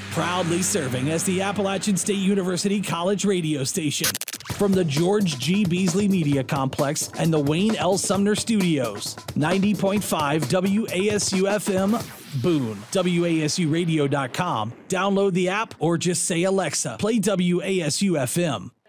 Proudly serving as the Appalachian State University College radio station. From the George G. Beasley Media Complex and the Wayne L. Sumner Studios. 90.5 WASU-FM, Boone. WASUradio.com. Download the app or just say, Alexa, play WASU-FM.